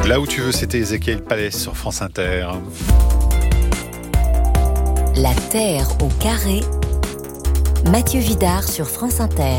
Là où tu veux, c'était Ézéchiel Palès sur France Inter. La Terre au carré. Mathieu Vidard sur France Inter.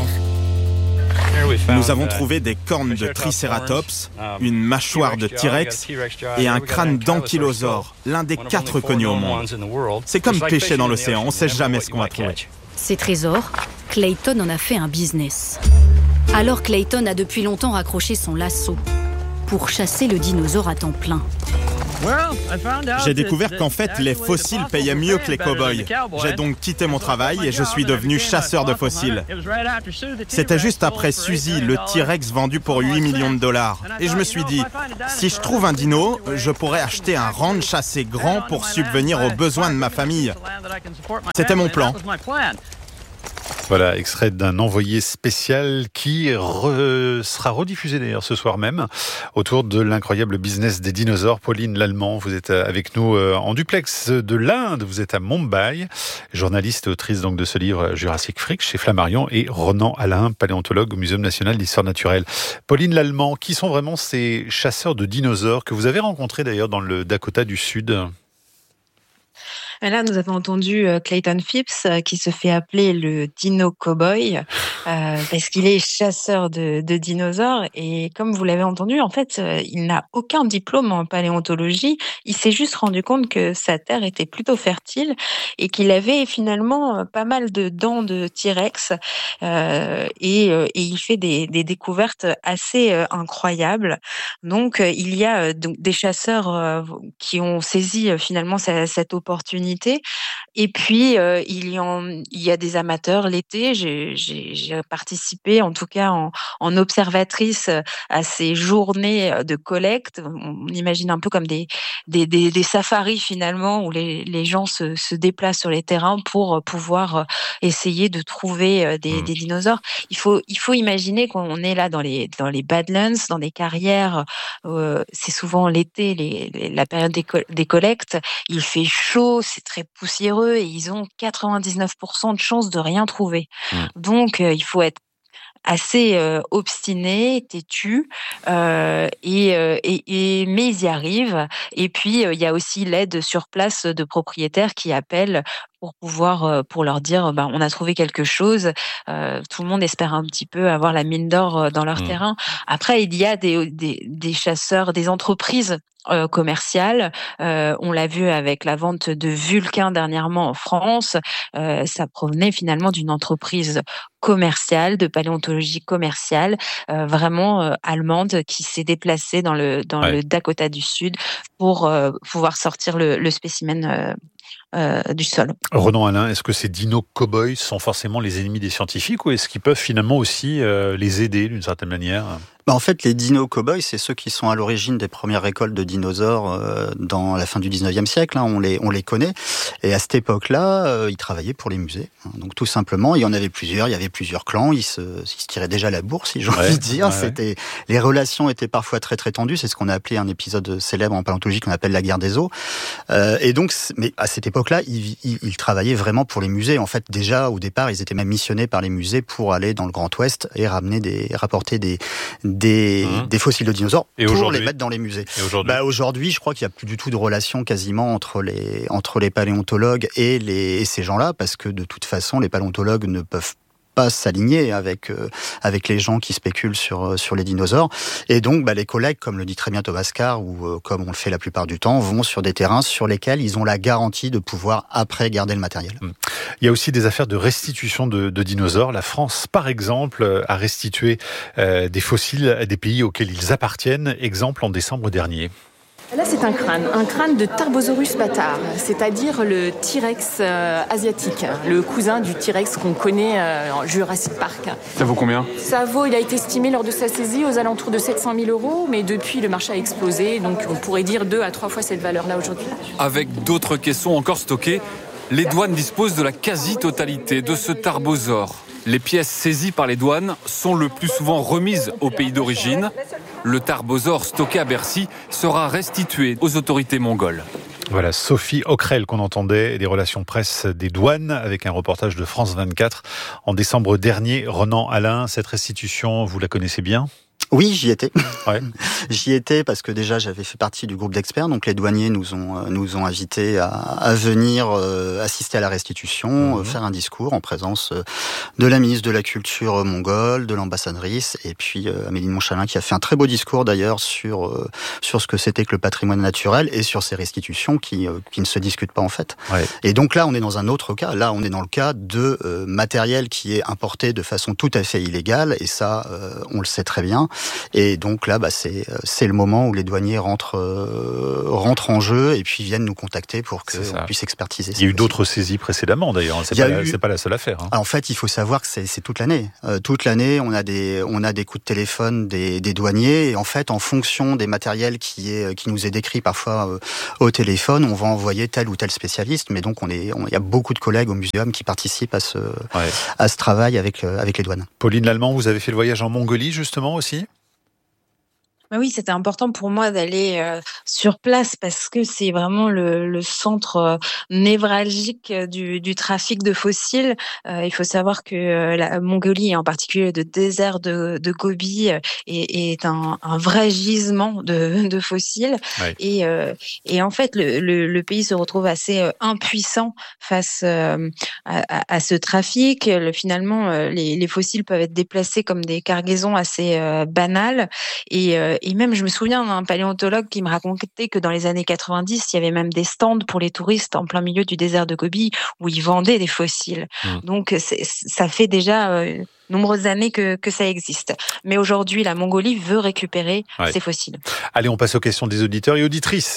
Nous avons trouvé des cornes de tricératops, une mâchoire de T-Rex et un crâne d'ankylosaure, l'un des 4 connus au monde. C'est comme pêcher dans l'océan, on ne sait jamais ce qu'on va trouver. Ces trésors, Clayton en a fait un business. Alors Clayton a depuis longtemps raccroché son lasso pour chasser le dinosaure à temps plein. J'ai découvert qu'en fait, les fossiles payaient mieux que les cow-boys. J'ai donc quitté mon travail et je suis devenu chasseur de fossiles. C'était juste après Suzy, le T-Rex vendu pour 8 millions de dollars. Et je me suis dit, si je trouve un dino, je pourrais acheter un ranch assez grand pour subvenir aux besoins de ma famille. C'était mon plan. Voilà, extrait d'un envoyé spécial qui sera rediffusé d'ailleurs ce soir même autour de l'incroyable business des dinosaures. Pauline Lallemand, vous êtes avec nous en duplex de l'Inde, vous êtes à Mumbai, journaliste et autrice donc de ce livre Jurassic Freak chez Flammarion, et Ronan Alain, paléontologue au Muséum national d'histoire naturelle. Pauline Lallemand, qui sont vraiment ces chasseurs de dinosaures que vous avez rencontrés d'ailleurs dans le Dakota du Sud ? Là, nous avons entendu Clayton Phipps qui se fait appeler le Dino Cowboy parce qu'il est chasseur de dinosaures. Et comme vous l'avez entendu, en fait, il n'a aucun diplôme en paléontologie. Il s'est juste rendu compte que sa terre était plutôt fertile et qu'il avait finalement pas mal de dents de T-Rex. Et il fait des découvertes assez incroyables. Donc, il y a donc des chasseurs qui ont saisi finalement cette opportunité. Et puis, il y a des amateurs. L'été, j'ai participé, en tout cas en observatrice, à ces journées de collecte. On imagine un peu comme des safaris finalement, où les gens se déplacent sur les terrains pour pouvoir essayer de trouver des dinosaures. Il faut imaginer qu'on est là dans les Badlands, dans des carrières. C'est souvent l'été, la période des collectes. Il fait chaud, c'est très poussiéreux et ils ont 99% de chances de rien trouver. Donc, il faut être assez obstiné, têtu, mais ils y arrivent. Et puis, il y a aussi l'aide sur place de propriétaires qui appellent pour leur dire, on a trouvé quelque chose. Tout le monde espère un petit peu avoir la mine d'or dans leur terrain. Après, il y a des chasseurs, des entreprises commerciales. On l'a vu avec la vente de Vulcain dernièrement en France. Ça provenait finalement d'une entreprise commerciale, de paléontologie commerciale, vraiment allemande, qui s'est déplacée dans le Dakota du Sud pour pouvoir sortir le spécimen du sol. Ronan Alain, est-ce que ces dinos cow-boys sont forcément les ennemis des scientifiques ou est-ce qu'ils peuvent finalement aussi les aider d'une certaine manière ? En fait, les dinos cow-boys, c'est ceux qui sont à l'origine des premières récoltes de dinosaures dans la fin du 19e siècle. On les connaît. Et à cette époque-là, ils travaillaient pour les musées. Donc tout simplement, il y en avait plusieurs. Il y avait plusieurs clans. Ils se tiraient déjà la bourre, si j'ai envie de dire. Les relations étaient parfois très très tendues. C'est ce qu'on a appelé un épisode célèbre en paléontologie qu'on appelle la guerre des os. Et donc, mais à cette époque-là, ils travaillaient vraiment pour les musées. En fait, déjà au départ, ils étaient même missionnés par les musées pour aller dans le Grand Ouest et rapporter des fossiles de dinosaures pour les mettre dans les musées. Aujourd'hui, je crois qu'il n'y a plus du tout de relation quasiment entre les paléontologues et ces gens-là, parce que de toute façon, les paléontologues ne peuvent pas s'aligner avec les gens qui spéculent sur les dinosaures. Et donc, les collègues, comme le dit très bien Thomas Carr, ou comme on le fait la plupart du temps, vont sur des terrains sur lesquels ils ont la garantie de pouvoir après garder le matériel. Il y a aussi des affaires de restitution de dinosaures. La France, par exemple, a restitué des fossiles à des pays auxquels ils appartiennent. Exemple en décembre dernier. Là, c'est un crâne de Tarbosaurus bâtard, c'est-à-dire le T-Rex asiatique, le cousin du T-Rex qu'on connaît en Jurassic Park. Ça vaut combien ? Il a été estimé lors de sa saisie aux alentours de 700 000 €, mais depuis, le marché a explosé, donc on pourrait dire 2 à 3 fois cette valeur-là aujourd'hui. Avec d'autres caissons encore stockés, les douanes disposent de la quasi-totalité de ce tarbosaure. Les pièces saisies par les douanes sont le plus souvent remises au pays d'origine. Le tarbosaure stocké à Bercy sera restitué aux autorités mongoles. Voilà, Sophie Ockrell qu'on entendait, des relations presse des douanes, avec un reportage de France 24 en décembre dernier. Ronan Alain, cette restitution, vous la connaissez bien ? Oui, j'y étais. Ouais. J'y étais parce que déjà j'avais fait partie du groupe d'experts, donc les douaniers nous ont invités à venir assister à la restitution, faire un discours en présence de la ministre de la Culture mongole, de l'ambassadrice, et puis Amélie de Montchalin qui a fait un très beau discours d'ailleurs sur ce que c'était que le patrimoine naturel et sur ces restitutions qui ne se discutent pas en fait. Ouais. Et donc là on est dans un autre cas. Là on est dans le cas de matériel qui est importé de façon tout à fait illégale, et ça on le sait très bien. Et donc là, c'est le moment où les douaniers rentrent en jeu et puis viennent nous contacter pour qu'on puisse expertiser. Il y a eu d'autres saisies précédemment d'ailleurs. C'est pas la seule affaire. Hein. En fait, il faut savoir que c'est toute l'année. Toute l'année, on a des coups de téléphone des douaniers, et en fait, en fonction des matériels qui nous est décrit parfois au téléphone, on va envoyer tel ou tel spécialiste. Mais donc, il y a beaucoup de collègues au muséum qui participent à ce travail avec les douanes. Pauline Lallemand, vous avez fait le voyage en Mongolie justement aussi ? Oui, c'était important pour moi d'aller sur place parce que c'est vraiment le centre névralgique du trafic de fossiles. Il faut savoir que la Mongolie, et en particulier le désert de Gobi, est un vrai gisement de fossiles. Ouais. Et en fait, le pays se retrouve assez impuissant face à ce trafic. Finalement, les fossiles peuvent être déplacés comme des cargaisons assez banales. Et même, je me souviens d'un paléontologue qui me racontait que dans les années 90, il y avait même des stands pour les touristes en plein milieu du désert de Gobi où ils vendaient des fossiles. Donc, ça fait déjà nombreuses années que ça existe. Mais aujourd'hui, la Mongolie veut récupérer ces fossiles. Allez, on passe aux questions des auditeurs et auditrices.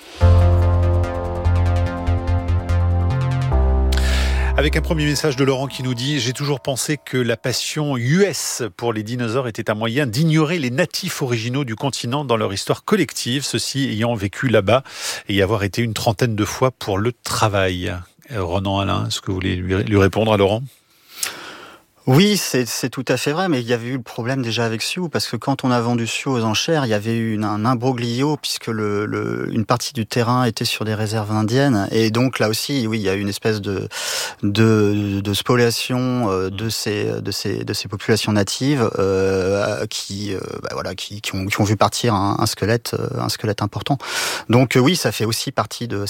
Avec un premier message de Laurent qui nous dit « J'ai toujours pensé que la passion US pour les dinosaures était un moyen d'ignorer les natifs originaux du continent dans leur histoire collective, ceux-ci ayant vécu là-bas et y avoir été une trentaine de fois pour le travail. » Ronan Alain, est-ce que vous voulez lui répondre à Laurent ? Oui, c'est tout à fait vrai, mais il y avait eu le problème déjà avec Sioux, parce que quand on a vendu Sioux aux enchères, il y avait eu un imbroglio, puisque une partie du terrain était sur des réserves indiennes, et donc là aussi, oui, il y a eu une espèce de spoliation de ces populations natives qui ont vu partir un squelette important. Donc oui, ça fait aussi partie de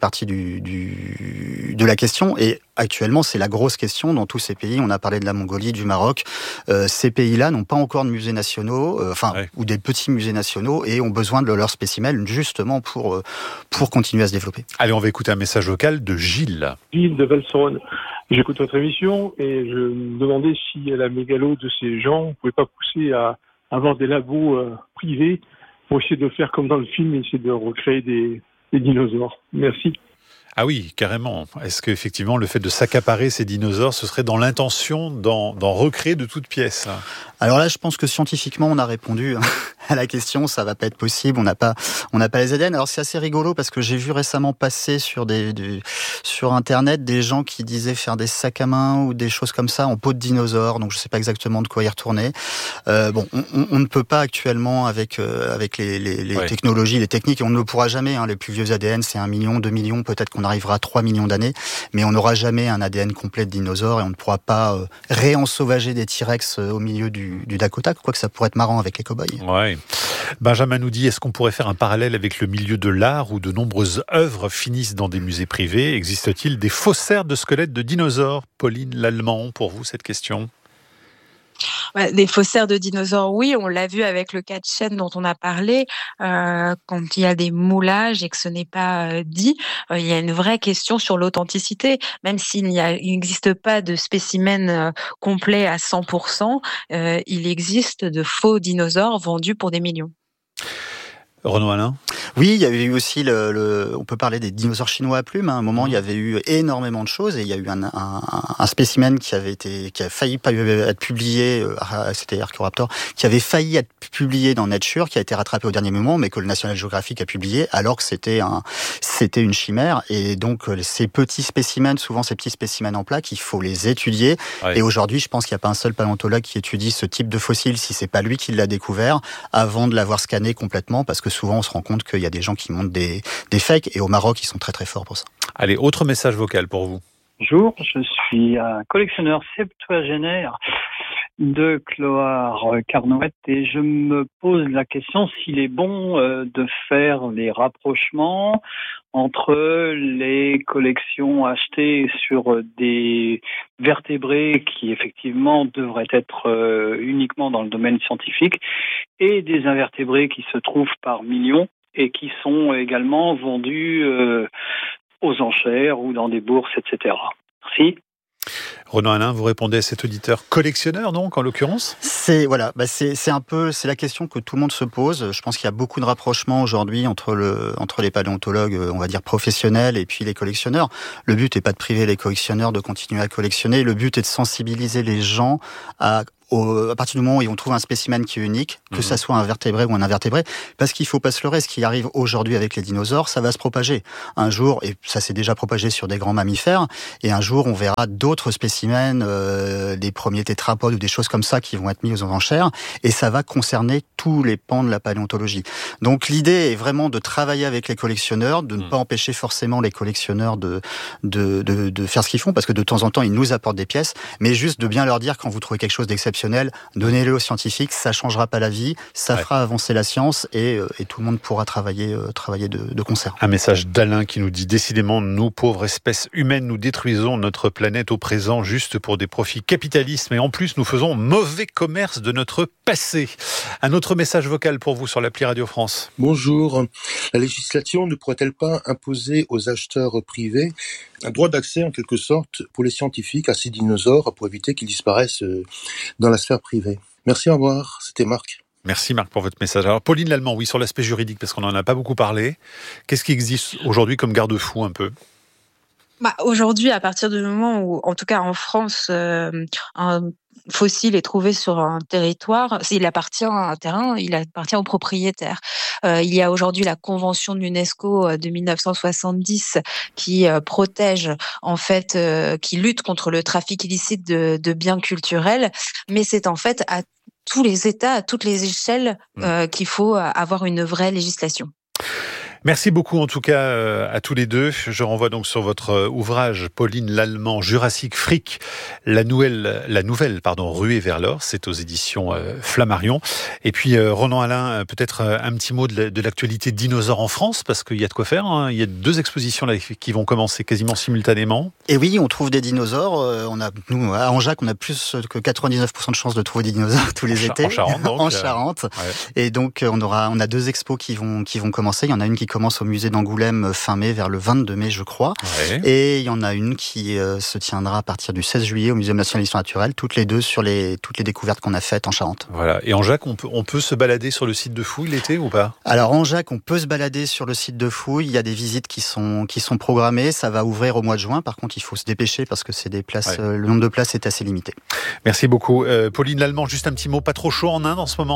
la question, et actuellement, c'est la grosse question dans tous ces pays. On a parlé de la Mongolie, du Maroc. Ces pays-là n'ont pas encore de musées nationaux, ou des petits musées nationaux, et ont besoin de leurs spécimens justement pour continuer à se développer. Allez, on va écouter un message vocal de Gilles. Gilles de Valsonne. J'écoute votre émission et je me demandais si la mégalo de ces gens ne pouvait pas pousser à avoir des labos privés pour essayer de faire comme dans le film, essayer de recréer des dinosaures. Merci. Ah oui, carrément. Est-ce qu'effectivement, le fait de s'accaparer ces dinosaures, ce serait dans l'intention d'en recréer de toutes pièces ? Alors là, je pense que scientifiquement, on a répondu à la question. Ça va pas être possible. On n'a pas les ADN. Alors c'est assez rigolo parce que j'ai vu récemment passer sur Internet des gens qui disaient faire des sacs à main ou des choses comme ça en peau de dinosaure. Donc je sais pas exactement de quoi y retourner. On ne peut pas actuellement avec les technologies, les techniques, et on ne le pourra jamais. Les plus vieux ADN, c'est 1 million, 2 millions, peut-être qu'on arrivera à 3 millions d'années, mais on n'aura jamais un ADN complet de dinosaures et on ne pourra pas réensauvager des T-Rex au milieu du Dakota, quoique ça pourrait être marrant avec les cow-boys. Ouais. Benjamin nous dit, est-ce qu'on pourrait faire un parallèle avec le milieu de l'art où de nombreuses œuvres finissent dans des musées privés ? Existe-t-il des faussaires de squelettes de dinosaures ? Pauline Lallemand, pour vous, cette question ? Des faussaires de dinosaures, oui, on l'a vu avec le cas de chêne dont on a parlé. Quand il y a des moulages et que ce n'est pas dit, il y a une vraie question sur l'authenticité. Même s'il n'existe pas de spécimen complet à 100%, il existe de faux dinosaures vendus pour des millions. Renaud Alain ? Oui, il y avait eu aussi on peut parler des dinosaures chinois à plumes. À un moment, il y avait eu énormément de choses et il y a eu un spécimen qui a failli pas être publié, c'était Archaeoraptor, qui avait failli être publié dans Nature, qui a été rattrapé au dernier moment, mais que le National Geographic a publié, alors que c'était une chimère. Et donc, ces petits spécimens, souvent ces petits spécimens en plaques, il faut les étudier. Ouais. Et aujourd'hui, je pense qu'il n'y a pas un seul paléontologue qui étudie ce type de fossile, si c'est pas lui qui l'a découvert, avant de l'avoir scanné complètement, parce que souvent on se rend compte qu'il y a des gens qui montent des fakes, et au Maroc ils sont très très forts pour ça. Allez, autre message vocal pour vous. Bonjour, je suis un collectionneur septuagénaire de Cloire Carnouët et je me pose la question s'il est bon de faire les rapprochements entre les collections achetées sur des vertébrés qui effectivement devraient être uniquement dans le domaine scientifique et des invertébrés qui se trouvent par millions et qui sont également vendus aux enchères ou dans des bourses, etc. Merci. Ronan Alain, vous répondez à cet auditeur collectionneur, donc, en l'occurrence ? C'est la question que tout le monde se pose. Je pense qu'il y a beaucoup de rapprochements aujourd'hui entre les paléontologues, on va dire professionnels, et puis les collectionneurs. Le but n'est pas de priver les collectionneurs de continuer à collectionner. Le but est de sensibiliser les gens à partir du moment où on trouve un spécimen qui est unique, que ça soit un vertébré ou un invertébré, parce qu'il faut pas se leurrer, ce qui arrive aujourd'hui avec les dinosaures, ça va se propager. Un jour, et ça s'est déjà propagé sur des grands mammifères, et un jour on verra d'autres spécimens, des premiers tétrapodes ou des choses comme ça qui vont être mis aux enchères, et ça va concerner tous les pans de la paléontologie. Donc l'idée est vraiment de travailler avec les collectionneurs, de ne pas empêcher forcément les collectionneurs de faire ce qu'ils font, parce que de temps en temps ils nous apportent des pièces, mais juste de bien leur dire quand vous trouvez quelque chose d'exceptionnel, donnez-le aux scientifiques, ça changera pas la vie, ça fera avancer la science et tout le monde pourra travailler de concert. Un message d'Alain qui nous dit: décidément, nous, pauvres espèces humaines, nous détruisons notre planète au présent juste pour des profits capitalistes, mais en plus nous faisons mauvais commerce de notre passé. Un autre message vocal pour vous sur l'appli Radio France. Bonjour. La législation ne pourrait-elle pas imposer aux acheteurs privés un droit d'accès en quelque sorte pour les scientifiques à ces dinosaures pour éviter qu'ils disparaissent dans la sphère privée? Merci, au revoir. C'était Marc. Merci Marc pour votre message. Alors Pauline Lallemand, oui, sur l'aspect juridique, parce qu'on n'en a pas beaucoup parlé. Qu'est-ce qui existe aujourd'hui comme garde-fou un peu ? Aujourd'hui, à partir du moment où, en tout cas en France, un fossile est trouvé sur un territoire, il appartient à un terrain, il appartient au propriétaire. Il y a aujourd'hui la convention de l'UNESCO de 1970 qui protège, en fait, qui lutte contre le trafic illicite de biens culturels, mais c'est en fait à tous les États, à toutes les échelles, qu'il faut avoir une vraie législation. Merci beaucoup en tout cas à tous les deux. Je renvoie donc sur votre ouvrage Pauline Lallemand, Jurassic Fric, la nouvelle ruée vers l'or. C'est aux éditions Flammarion. Et puis Ronan Alain, peut-être un petit mot de l'actualité dinosaure en France, parce qu'il y a de quoi faire. Hein. Il y a 2 expositions là, qui vont commencer quasiment simultanément. Et oui, on trouve des dinosaures. Nous, à Angeac, on a plus que 99% de chances de trouver des dinosaures tous les étés. En Charente, donc. En Charente. Ouais. Et donc on a 2 expos qui vont commencer. Il y en a une qui commence au musée d'Angoulême fin mai, vers le 22 mai, je crois. Ouais. Et il y en a une qui se tiendra à partir du 16 juillet au Muséum national d'histoire naturelle, toutes les deux sur toutes les découvertes qu'on a faites en Charente. Voilà. Et Angeac, on peut se balader sur le site de Fouille l'été ou pas ? Alors Angeac, on peut se balader sur le site de Fouille. Il y a des visites qui sont programmées. Ça va ouvrir au mois de juin. Par contre, il faut se dépêcher parce que c'est des places. Ouais. Le nombre de places est assez limité. Merci beaucoup. Pauline Lallemand, juste un petit mot. Pas trop chaud en Inde en ce moment ?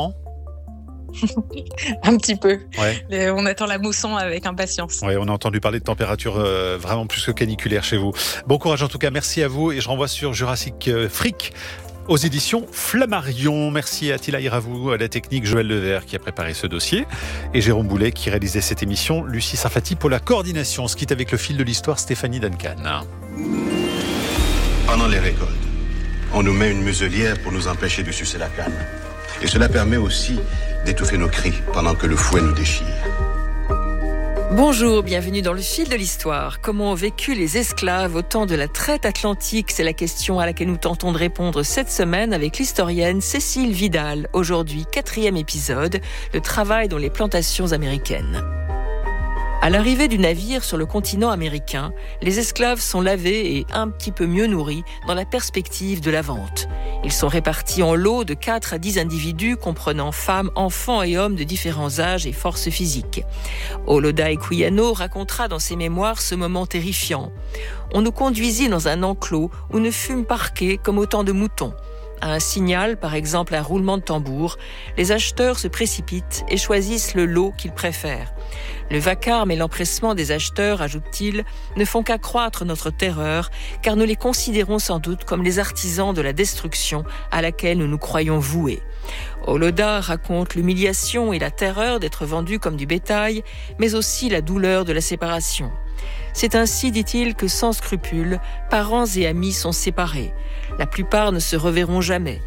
Un petit peu. Ouais. On attend la mousson avec impatience. Ouais, on a entendu parler de température vraiment plus que caniculaire chez vous. Bon courage en tout cas, merci à vous. Et je renvoie sur Jurassic Fric aux éditions Flammarion. Merci à Attila Iravou, à la technique Joël Levert qui a préparé ce dossier, et Jérôme Boulet qui réalisait cette émission, Lucie Sarfati pour la coordination. On se quitte avec le fil de l'histoire, Stéphanie Duncan. Pendant les récoltes, on nous met une muselière pour nous empêcher de sucer la canne. Et cela permet aussi d'étouffer nos cris pendant que le fouet nous déchire. Bonjour, bienvenue dans le fil de l'histoire. Comment ont vécu les esclaves au temps de la traite atlantique ? C'est la question à laquelle nous tentons de répondre cette semaine avec l'historienne Cécile Vidal. Aujourd'hui, 4e épisode, le travail dans les plantations américaines. À l'arrivée du navire sur le continent américain, les esclaves sont lavés et un petit peu mieux nourris dans la perspective de la vente. Ils sont répartis en lots de 4 à 10 individus comprenant femmes, enfants et hommes de différents âges et forces physiques. Oloda Equiano racontera dans ses mémoires ce moment terrifiant. On nous conduisit dans un enclos où nous fûmes parqués comme autant de moutons. À un signal, par exemple un roulement de tambour, les acheteurs se précipitent et choisissent le lot qu'ils préfèrent. Le vacarme et l'empressement des acheteurs, ajoute-t-il, ne font qu'accroître notre terreur, car nous les considérons sans doute comme les artisans de la destruction à laquelle nous nous croyons voués. Oloda raconte l'humiliation et la terreur d'être vendus comme du bétail, mais aussi la douleur de la séparation. C'est ainsi, dit-il, que sans scrupule, parents et amis sont séparés. La plupart ne se reverront jamais.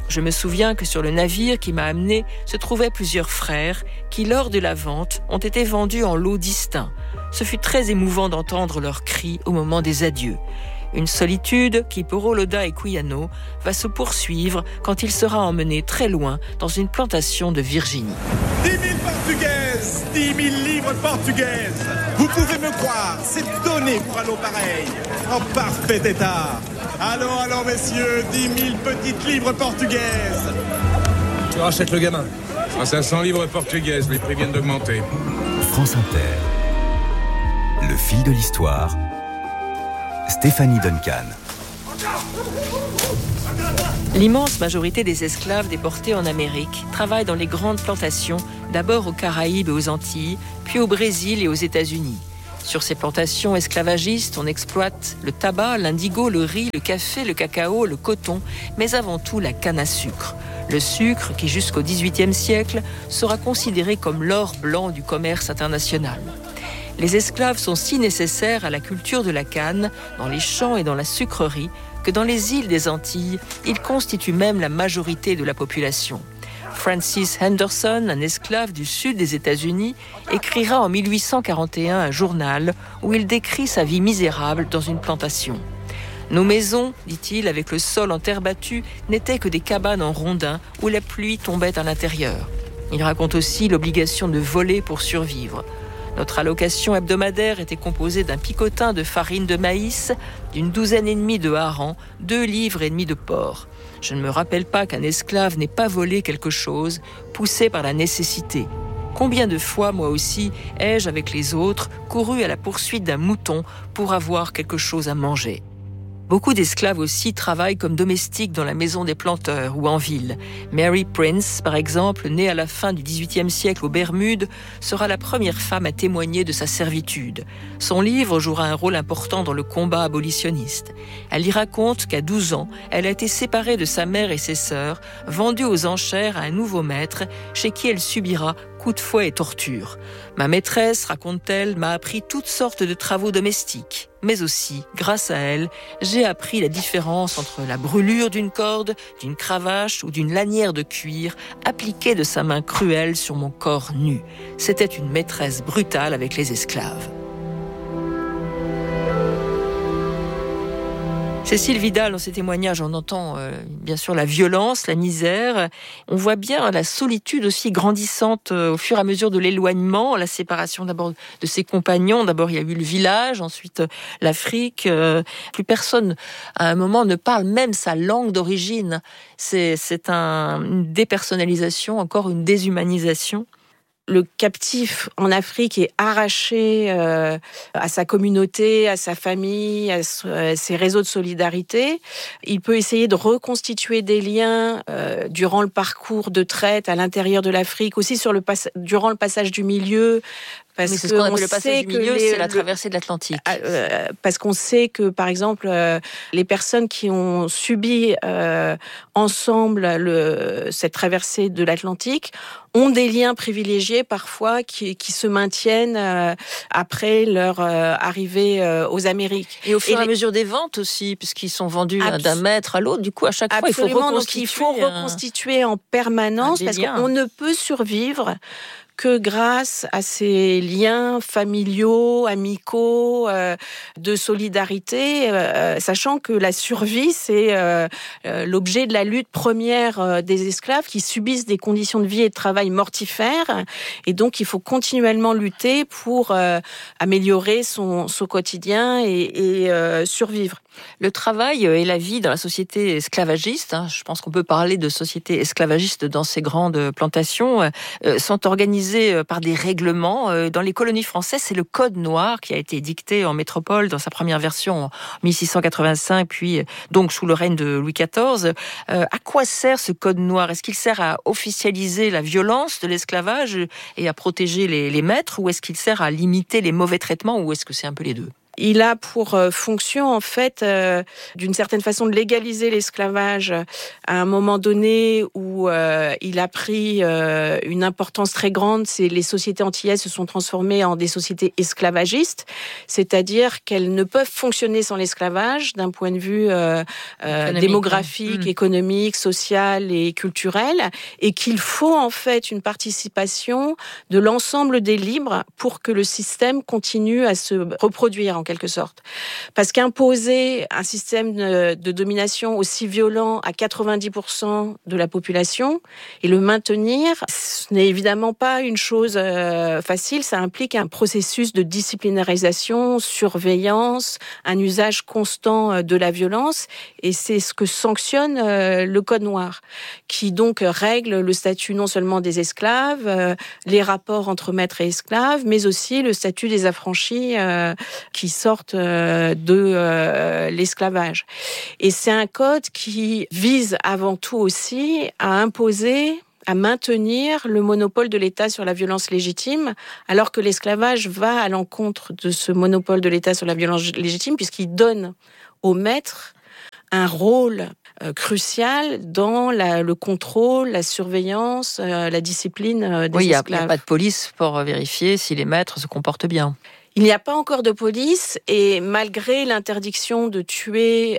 Je me souviens que sur le navire qui m'a amené se trouvaient plusieurs frères qui, lors de la vente, ont été vendus en lots distincts. Ce fut très émouvant d'entendre leurs cris au moment des adieux. Une solitude qui, pour Oloda et Kuyano, va se poursuivre quand il sera emmené très loin dans une plantation de Virginie. 10 000 portugaises, 10 000 livres portugaises. Vous pouvez me croire, c'est donné pour un lot pareil. En parfait état. Allons, messieurs, 10 000 petites livres portugaises. Tu rachètes le gamin. À 500 livres portugaises, les prix viennent d'augmenter. France Inter. Le fil de l'histoire. Stéphanie Duncan. L'immense majorité des esclaves déportés en Amérique travaillent dans les grandes plantations, d'abord aux Caraïbes et aux Antilles, puis au Brésil et aux États-Unis. Sur ces plantations esclavagistes, on exploite le tabac, l'indigo, le riz, le café, le cacao, le coton, mais avant tout la canne à sucre. Le sucre qui, jusqu'au XVIIIe siècle, sera considéré comme l'or blanc du commerce international. Les esclaves sont si nécessaires à la culture de la canne, dans les champs et dans la sucrerie, que dans les îles des Antilles, ils constituent même la majorité de la population. Francis Henderson, un esclave du sud des États-Unis, écrira en 1841 un journal où il décrit sa vie misérable dans une plantation. « Nos maisons, dit-il, avec le sol en terre battue, n'étaient que des cabanes en rondins où la pluie tombait à l'intérieur. » Il raconte aussi l'obligation de voler pour survivre. Notre allocation hebdomadaire était composée d'un picotin de farine de maïs, d'une 12aine de harengs, 2 livres et demi de porc. Je ne me rappelle pas qu'un esclave n'ait pas volé quelque chose, poussé par la nécessité. Combien de fois, moi aussi, ai-je, avec les autres, couru à la poursuite d'un mouton pour avoir quelque chose à manger ? Beaucoup d'esclaves aussi travaillent comme domestiques dans la maison des planteurs ou en ville. Mary Prince, par exemple, née à la fin du XVIIIe siècle aux Bermudes, sera la première femme à témoigner de sa servitude. Son livre jouera un rôle important dans le combat abolitionniste. Elle y raconte qu'à 12 ans, elle a été séparée de sa mère et ses sœurs, vendue aux enchères à un nouveau maître, chez qui elle subira coups de fouet et tortures. Ma maîtresse, raconte-t-elle, m'a appris toutes sortes de travaux domestiques. Mais aussi, grâce à elle, j'ai appris la différence entre la brûlure d'une corde, d'une cravache ou d'une lanière de cuir appliquée de sa main cruelle sur mon corps nu. C'était une maîtresse brutale avec les esclaves. Cécile Vidal, dans ses témoignages, on entend bien sûr la violence, la misère. On voit bien la solitude aussi grandissante au fur et à mesure de l'éloignement, la séparation d'abord de ses compagnons. D'abord, il y a eu le village, ensuite l'Afrique. Plus personne, à un moment, ne parle même sa langue d'origine. C'est une dépersonnalisation, encore une déshumanisation. Le captif en Afrique est arraché à sa communauté, à sa famille, à ses réseaux de solidarité. Il peut essayer de reconstituer des liens durant le parcours de traite à l'intérieur de l'Afrique, aussi durant le passage du milieu. Parce mais c'est ce qu'on appelle le passage du milieu, c'est la traversée de l'Atlantique. Parce qu'on sait que, par exemple, les personnes qui ont subi ensemble cette traversée de l'Atlantique ont des liens privilégiés parfois qui se maintiennent après leur arrivée aux Amériques. Et au fur et à mesure des ventes aussi, puisqu'ils sont vendus d'un maître à l'autre, du coup, à chaque fois, il faut reconstituer. Donc, il faut reconstituer en permanence parce qu'on ne peut survivre que grâce à ces liens familiaux, amicaux, de solidarité, sachant que la survie, c'est l'objet de la lutte première des esclaves qui subissent des conditions de vie et de travail mortifères. Et donc, il faut continuellement lutter pour améliorer son quotidien et survivre. Le travail et la vie dans la société esclavagiste, je pense qu'on peut parler de société esclavagiste dans ces grandes plantations, sont organisés par des règlements. Dans les colonies françaises, c'est le Code noir qui a été dicté en métropole dans sa première version en 1685, puis donc sous le règne de Louis XIV. À quoi sert ce Code noir ? Est-ce qu'il sert à officialiser la violence de l'esclavage et à protéger les maîtres, ou est-ce qu'il sert à limiter les mauvais traitements, ou est-ce que c'est un peu les deux ? Il a pour fonction, en fait, d'une certaine façon, de légaliser l'esclavage à un moment donné où il a pris une importance très grande. Les sociétés antillaises se sont transformées en des sociétés esclavagistes, c'est-à-dire qu'elles ne peuvent fonctionner sans l'esclavage d'un point de vue démographique, économique, social et culturel, et qu'il faut en fait une participation de l'ensemble des libres pour que le système continue à se reproduire en quelque sorte. Parce qu'imposer un système de domination aussi violent à 90% de la population et le maintenir, ce n'est évidemment pas une chose facile. Ça implique un processus de disciplinarisation, surveillance, un usage constant de la violence, et c'est ce que sanctionne le Code noir, qui donc règle le statut non seulement des esclaves, les rapports entre maîtres et esclaves, mais aussi le statut des affranchis qui sortent de l'esclavage. Et c'est un code qui vise avant tout aussi à imposer, à maintenir le monopole de l'État sur la violence légitime, alors que l'esclavage va à l'encontre de ce monopole de l'État sur la violence légitime, puisqu'il donne au maître un rôle crucial dans le contrôle, la surveillance, la discipline des esclaves. Il n'y a pas de police pour vérifier si les maîtres se comportent bien. Il n'y a pas encore de police, et malgré l'interdiction de tuer,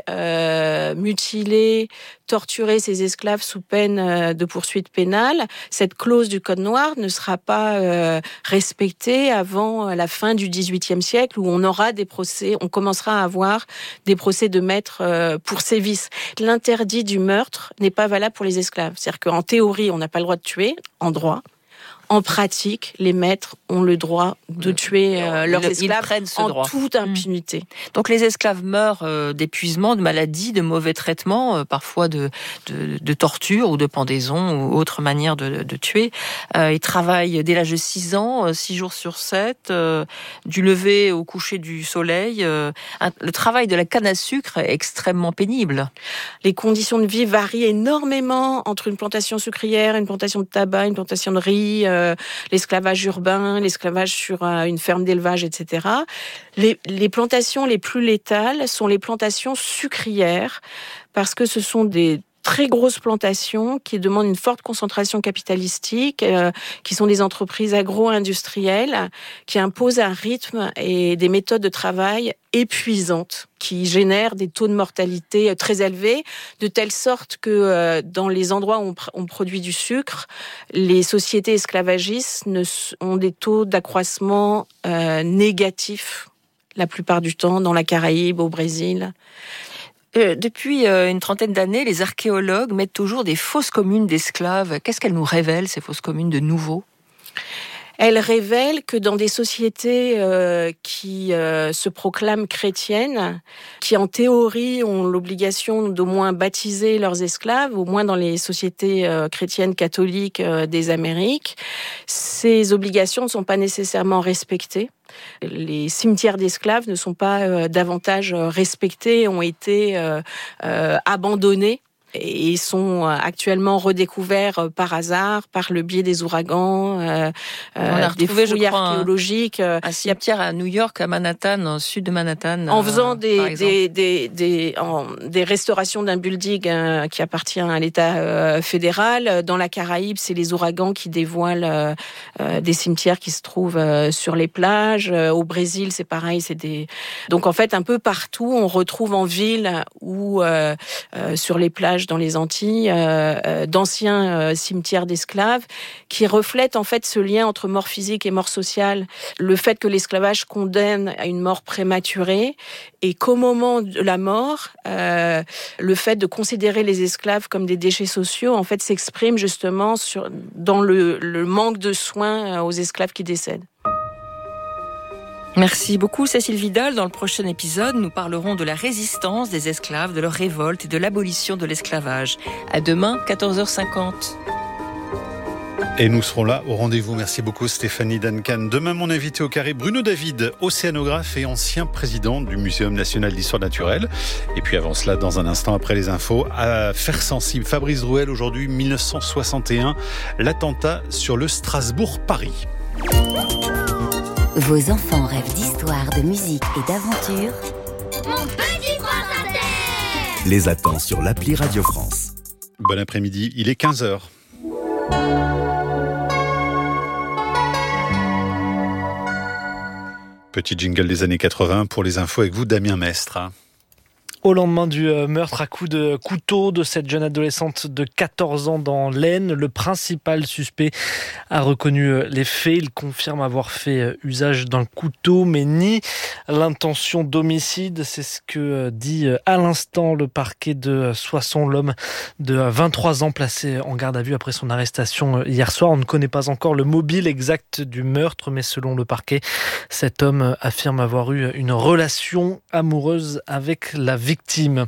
mutiler, torturer ces esclaves sous peine de poursuite pénale, cette clause du Code noir ne sera pas respectée avant la fin du XVIIIe siècle, où on aura des procès, on commencera à avoir des procès de maîtres pour sévices. L'interdit du meurtre n'est pas valable pour les esclaves. C'est-à-dire qu'en théorie, on n'a pas le droit de tuer, en droit. En pratique, les maîtres ont le droit de tuer leurs esclaves en toute impunité. Donc les esclaves meurent d'épuisement, de maladie, de mauvais traitements, parfois de torture ou de pendaison ou autre manière de tuer. Ils travaillent dès l'âge de 6 ans, 6 jours sur 7, du lever au coucher du soleil. Le travail de la canne à sucre est extrêmement pénible. Les conditions de vie varient énormément entre une plantation sucrière, une plantation de tabac, une plantation de riz, l'esclavage urbain, l'esclavage sur une ferme d'élevage, etc. Les plantations les plus létales sont les plantations sucrières, parce que ce sont des très grosses plantations qui demandent une forte concentration capitalistique, qui sont des entreprises agro-industrielles, qui imposent un rythme et des méthodes de travail épuisantes, qui génèrent des taux de mortalité très élevés, de telle sorte que dans les endroits où on produit du sucre, les sociétés esclavagistes ont des taux d'accroissement négatifs la plupart du temps, dans la Caraïbe, au Brésil. Depuis une trentaine d'années, les archéologues mettent toujours des fosses communes d'esclaves. Qu'est-ce qu'elles nous révèlent, ces fosses communes de nouveau ? Elle révèle que dans des sociétés qui se proclament chrétiennes, qui en théorie ont l'obligation d'au moins baptiser leurs esclaves, au moins dans les sociétés chrétiennes catholiques des Amériques, ces obligations ne sont pas nécessairement respectées. Les cimetières d'esclaves ne sont pas davantage respectés, ont été abandonnés. Et sont actuellement redécouverts par hasard, par le biais des ouragans, on a retrouvé, des fouilles archéologiques. Un cimetière à New York, à Manhattan, au sud de Manhattan. En faisant des restaurations d'un building qui appartient à l'État fédéral. Dans la Caraïbe, c'est les ouragans qui dévoilent des cimetières qui se trouvent sur les plages. Au Brésil, c'est pareil. Donc en fait, un peu partout, on retrouve en ville ou sur les plages dans les Antilles, d'anciens cimetières d'esclaves qui reflètent en fait ce lien entre mort physique et mort sociale. Le fait que l'esclavage condamne à une mort prématurée et qu'au moment de la mort, le fait de considérer les esclaves comme des déchets sociaux en fait s'exprime justement dans le manque de soins aux esclaves qui décèdent. Merci beaucoup Cécile Vidal. Dans le prochain épisode, nous parlerons de la résistance des esclaves, de leur révolte et de l'abolition de l'esclavage. À demain, 14h50. Et nous serons là au rendez-vous. Merci beaucoup Stéphanie Duncan. Demain, mon invité au carré, Bruno David, océanographe et ancien président du Muséum national d'histoire naturelle. Et puis avant cela, dans un instant après les infos, à Faire sensible, Fabrice Drouel, aujourd'hui 1961, l'attentat sur le Strasbourg-Paris. Vos enfants rêvent d'histoire, de musique et d'aventure. Mon petit France Inter Les attend sur l'appli Radio France. Bon après-midi, il est 15h. Petit jingle des années 80 pour les infos avec vous, Damien Mestre. Au lendemain du meurtre à coups de couteau de cette jeune adolescente de 14 ans dans l'Aisne, le principal suspect a reconnu les faits. Il confirme avoir fait usage d'un couteau, mais nie l'intention d'homicide. C'est ce que dit à l'instant le parquet de Soissons, l'homme de 23 ans placé en garde à vue après son arrestation hier soir. On ne connaît pas encore le mobile exact du meurtre, mais selon le parquet, cet homme affirme avoir eu une relation amoureuse avec la victime.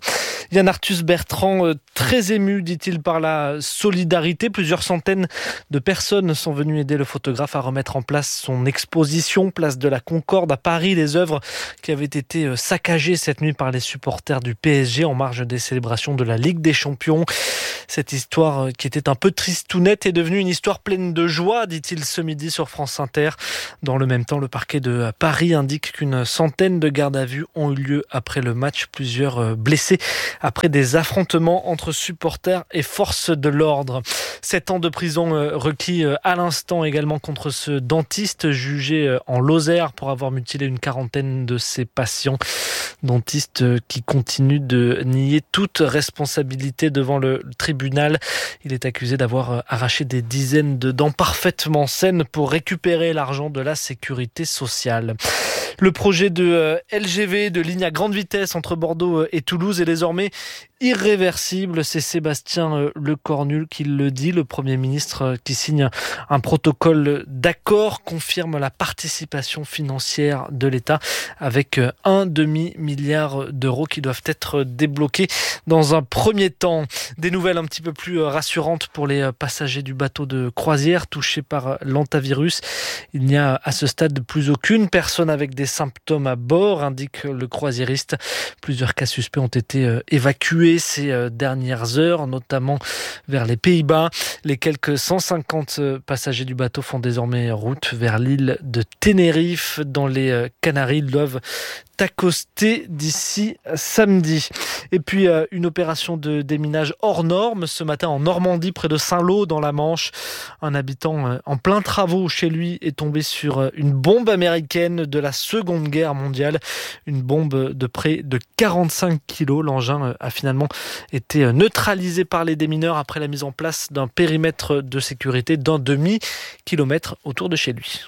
Yann Arthus Bertrand, très ému, dit-il, par la solidarité. Plusieurs centaines de personnes sont venues aider le photographe à remettre en place son exposition, place de la Concorde à Paris. Les œuvres qui avaient été saccagées cette nuit par les supporters du PSG en marge des célébrations de la Ligue des Champions. Cette histoire qui était un peu tristounette est devenue une histoire pleine de joie, dit-il ce midi sur France Inter. Dans le même temps, le parquet de Paris indique qu'une centaine de gardes à vue ont eu lieu après le match. Plusieurs blessés après des affrontements entre supporters et forces de l'ordre. 7 ans de prison requis à l'instant également contre ce dentiste jugé en Lozère pour avoir mutilé une quarantaine de ses patients. Dentiste qui continue de nier toute responsabilité devant le tribunal. Il est accusé d'avoir arraché des dizaines de dents parfaitement saines pour récupérer l'argent de la sécurité sociale. Le projet de LGV, de ligne à grande vitesse entre Bordeaux et Toulouse est désormais irréversible. C'est Sébastien Lecornu qui le dit. Le Premier ministre qui signe un protocole d'accord confirme la participation financière de l'État avec un demi-milliard d'euros qui doivent être débloqués dans un premier temps. Des nouvelles un petit peu plus rassurantes pour les passagers du bateau de croisière touchés par l'hantavirus. Il n'y a à ce stade plus aucune personne avec des symptômes à bord, indique le croisiériste. Plusieurs cas suspects ont été évacués ces dernières heures, notamment vers les Pays-Bas. Les quelques 150 passagers du bateau font désormais route vers l'île de Tenerife. Dans les Canaries, ils doivent accoster d'ici samedi. Et puis une opération de déminage hors norme ce matin en Normandie, près de Saint-Lô dans la Manche. Un habitant en plein travaux chez lui est tombé sur une bombe américaine de la Seconde Guerre mondiale. Une bombe de près de 45 kilos. L'engin a finalement été neutralisé par les démineurs après la mise en place d'un périmètre de sécurité d'un demi-kilomètre autour de chez lui.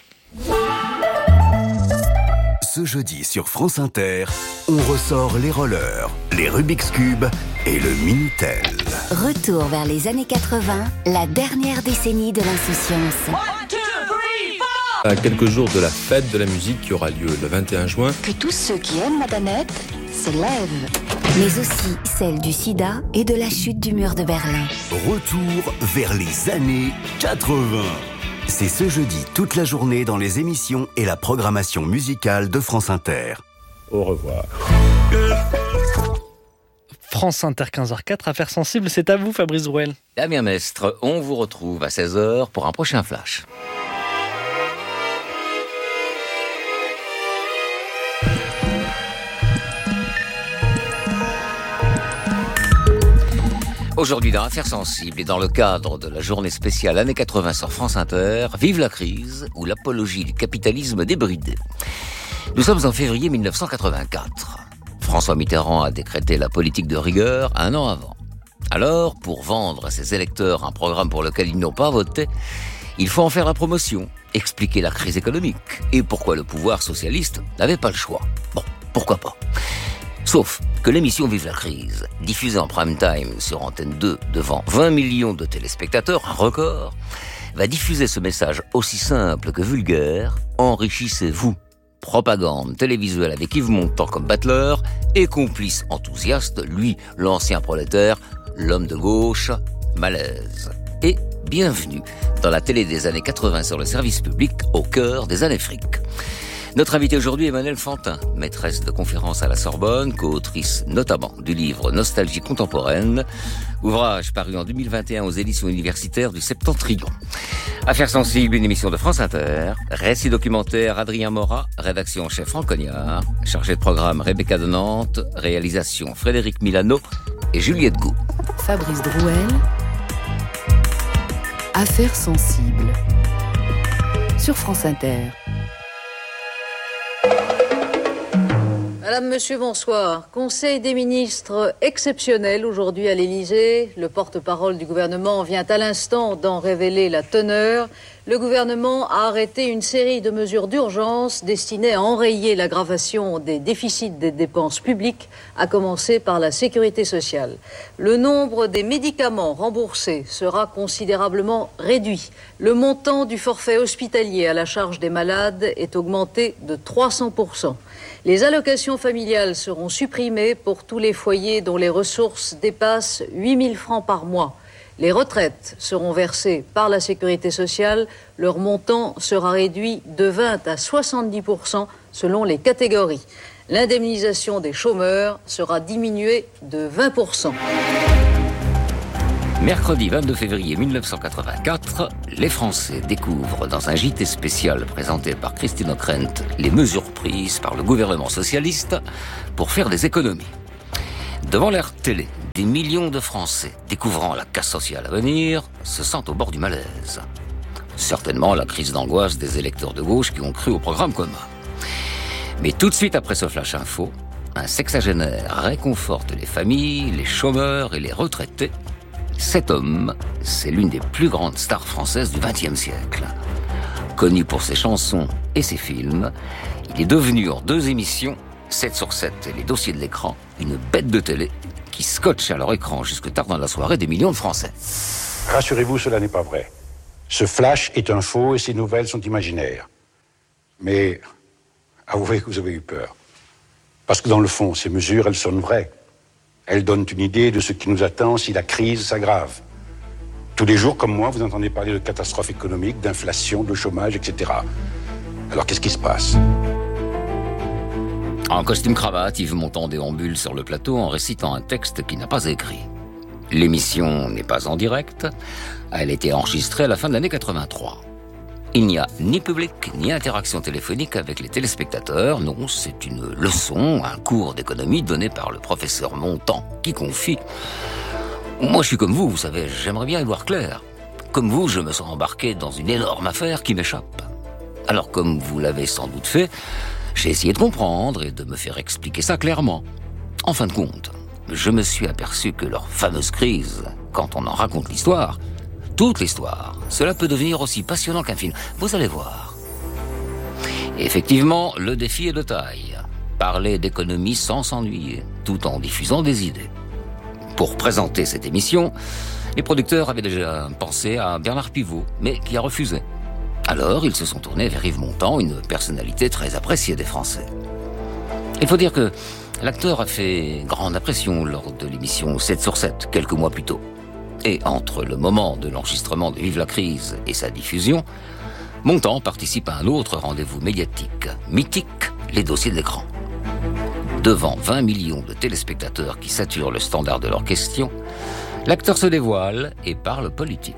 Ce jeudi sur France Inter, on ressort les rollers, les Rubik's Cube et le Minitel. Retour vers les années 80, la dernière décennie de l'insouciance. À quelques jours de la fête de la musique qui aura lieu le 21 juin. Que tous ceux qui aiment la planète s'élèvent. Mais aussi celle du sida et de la chute du mur de Berlin. Retour vers les années 80. C'est ce jeudi toute la journée dans les émissions et la programmation musicale de France Inter. Au revoir. France Inter 15h04, Affaires sensibles, c'est à vous Fabrice Drouel. Damien Mestre, on vous retrouve à 16h pour un prochain flash. Aujourd'hui dans Affaires sensibles et dans le cadre de la journée spéciale années 80 sur France Inter, vive la crise ou l'apologie du capitalisme débridé. Nous sommes en février 1984. François Mitterrand a décrété la politique de rigueur un an avant. Alors, pour vendre à ses électeurs un programme pour lequel ils n'ont pas voté, il faut en faire la promotion, expliquer la crise économique et pourquoi le pouvoir socialiste n'avait pas le choix. Bon, pourquoi pas. Sauf que l'émission Vive la crise, diffusée en prime time sur Antenne 2 devant 20 millions de téléspectateurs, un record, va diffuser ce message aussi simple que vulgaire. Enrichissez-vous. Propagande télévisuelle avec Yves Montand comme battleur et complice enthousiaste, lui, l'ancien prolétaire, l'homme de gauche, malaise. Et bienvenue dans la télé des années 80 sur le service public au cœur des années fric. Notre invitée aujourd'hui est Emmanuelle Fantin, maîtresse de conférences à la Sorbonne, co-autrice notamment du livre Nostalgie contemporaine, ouvrage paru en 2021 aux éditions universitaires du Septentrion. Affaires sensibles, une émission de France Inter, récit documentaire Adrien Morat, rédaction en chef Franck Cognard, chargé de programme Rebecca de Nantes, réalisation Frédéric Milano et Juliette Gou. Fabrice Drouel, Affaires sensibles, sur France Inter. Madame, Monsieur, bonsoir. Conseil des ministres exceptionnel aujourd'hui à l'Élysée. Le porte-parole du gouvernement vient à l'instant d'en révéler la teneur. Le gouvernement a arrêté une série de mesures d'urgence destinées à enrayer l'aggravation des déficits des dépenses publiques, à commencer par la sécurité sociale. Le nombre des médicaments remboursés sera considérablement réduit. Le montant du forfait hospitalier à la charge des malades est augmenté de 300%. Les allocations familiales seront supprimées pour tous les foyers dont les ressources dépassent 8 000 francs par mois. Les retraites seront versées par la sécurité sociale. Leur montant sera réduit de 20 à 70% selon les catégories. L'indemnisation des chômeurs sera diminuée de 20%. Mercredi 22 février 1984, les Français découvrent dans un JT spécial présenté par Christine Ockrent les mesures prises par le gouvernement socialiste pour faire des économies. Devant leur télé, des millions de Français, découvrant la casse sociale à venir, se sentent au bord du malaise. Certainement la crise d'angoisse des électeurs de gauche qui ont cru au programme commun. Mais tout de suite après ce flash info, un sexagénaire réconforte les familles, les chômeurs et les retraités. Cet homme, c'est l'une des plus grandes stars françaises du XXe siècle. Connu pour ses chansons et ses films, il est devenu en 2 émissions, 7 sur 7 et les dossiers de l'écran, une bête de télé qui scotche à leur écran jusque tard dans la soirée des millions de Français. Rassurez-vous, cela n'est pas vrai. Ce flash est un faux et ces nouvelles sont imaginaires. Mais avouez que vous avez eu peur. Parce que dans le fond, ces mesures, elles sonnent vraies. Elles donnent une idée de ce qui nous attend si la crise s'aggrave. Tous les jours, comme moi, vous entendez parler de catastrophes économiques, d'inflation, de chômage, etc. Alors qu'est-ce qui se passe ? En costume cravate, Yves Montand déambule sur le plateau en récitant un texte qu'il n'a pas écrit. L'émission n'est pas en direct. Elle a été enregistrée à la fin de l'année 83. Il n'y a ni public, ni interaction téléphonique avec les téléspectateurs. Non, c'est une leçon, un cours d'économie donné par le professeur Montand, qui confie « Moi, je suis comme vous savez, j'aimerais bien y voir clair. Comme vous, je me sens embarqué dans une énorme affaire qui m'échappe. Alors, comme vous l'avez sans doute fait, j'ai essayé de comprendre et de me faire expliquer ça clairement. En fin de compte, je me suis aperçu que leur fameuse crise, quand on en raconte l'histoire, toute l'histoire, cela peut devenir aussi passionnant qu'un film. Vous allez voir. » Et effectivement, le défi est de taille. Parler d'économie sans s'ennuyer, tout en diffusant des idées. Pour présenter cette émission, les producteurs avaient déjà pensé à Bernard Pivot, mais qui a refusé. Alors, ils se sont tournés vers Yves Montand, une personnalité très appréciée des Français. Il faut dire que l'acteur a fait grande impression lors de l'émission 7 sur 7, quelques mois plus tôt. Et entre le moment de l'enregistrement de Vive la crise et sa diffusion, Montand participe à un autre rendez-vous médiatique, mythique, les dossiers de l'écran. Devant 20 millions de téléspectateurs qui saturent le standard de leurs questions, l'acteur se dévoile et parle politique.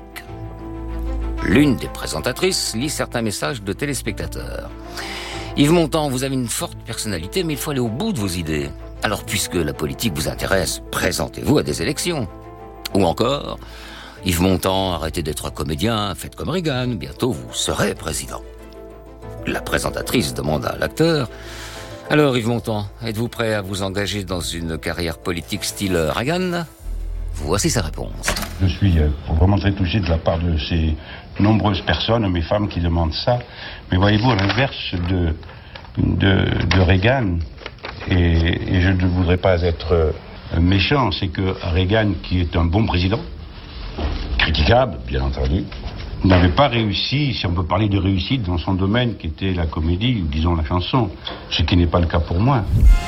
L'une des présentatrices lit certains messages de téléspectateurs. « Yves Montand, vous avez une forte personnalité, mais il faut aller au bout de vos idées. Alors, puisque la politique vous intéresse, présentez-vous à des élections. » Ou encore, « Yves Montand, arrêtez d'être comédien, faites comme Reagan, bientôt vous serez président. » La présentatrice demande à l'acteur, « Alors Yves Montand, êtes-vous prêt à vous engager dans une carrière politique style Reagan ?» Voici sa réponse. Je suis vraiment très touché de la part de ces nombreuses personnes, mes femmes qui demandent ça. Mais voyez-vous, à l'inverse de Reagan, et je ne voudrais pas être méchant, c'est que Reagan, qui est un bon président, critiquable, bien entendu, n'avait pas réussi, si on peut parler de réussite, dans son domaine qui était la comédie, ou disons la chanson, ce qui n'est pas le cas pour moi.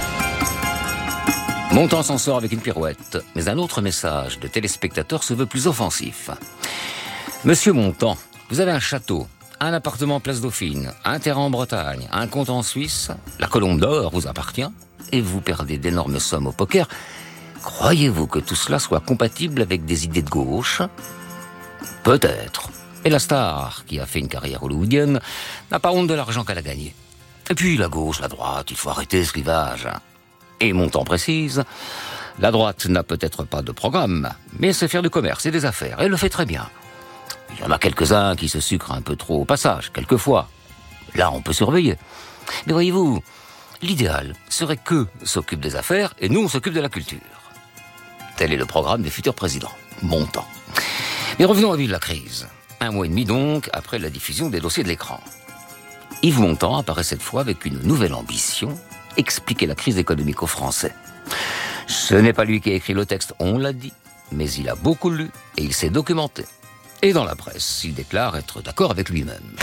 Montand s'en sort avec une pirouette, mais un autre message de téléspectateur se veut plus offensif. « Monsieur Montand, vous avez un château, un appartement place Dauphine, un terrain en Bretagne, un compte en Suisse, la Colombe d'Or vous appartient, et vous perdez d'énormes sommes au poker, croyez-vous que tout cela soit compatible avec des idées de gauche ? Peut-être. Et la star, qui a fait une carrière hollywoodienne, n'a pas honte de l'argent qu'elle a gagné. Et puis la gauche, la droite, il faut arrêter ce clivage. Et mon temps précise, la droite n'a peut-être pas de programme, mais sait faire du commerce et des affaires, et elle le fait très bien. Il y en a quelques-uns qui se sucrent un peu trop au passage, quelquefois. Là, on peut surveiller. Mais voyez-vous, l'idéal serait qu'eux s'occupent des affaires et nous, on s'occupe de la culture. Tel est le programme des futurs présidents. Bon temps. Mais revenons à Vive la crise. 1 mois et demi donc, après la diffusion des dossiers de l'écran. Yves Montand apparaît cette fois avec une nouvelle ambition, expliquer la crise économique aux Français. Ce n'est pas lui qui a écrit le texte, on l'a dit, mais il a beaucoup lu et il s'est documenté. Et dans la presse, il déclare être d'accord avec lui-même.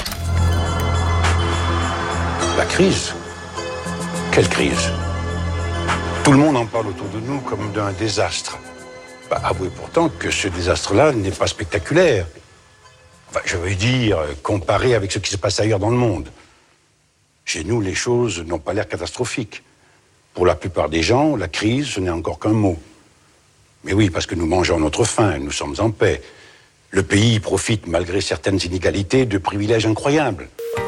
La crise ? Quelle crise ? Tout le monde en parle autour de nous comme d'un désastre. Avouez pourtant que ce désastre-là n'est pas spectaculaire. Je veux dire, comparé avec ce qui se passe ailleurs dans le monde. Chez nous, les choses n'ont pas l'air catastrophiques. Pour la plupart des gens, la crise, ce n'est encore qu'un mot. Mais oui, parce que nous mangeons notre faim, nous sommes en paix. Le pays profite, malgré certaines inégalités, de privilèges incroyables.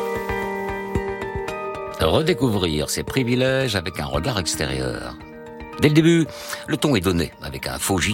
Redécouvrir ces privilèges avec un regard extérieur. Dès le début, le ton est donné avec un faux